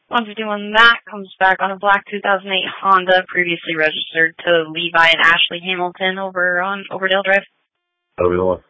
151, that comes back on a black 2008 Honda, previously registered to Levi and Ashley Hamilton over on Overdale Drive. That'll be the one.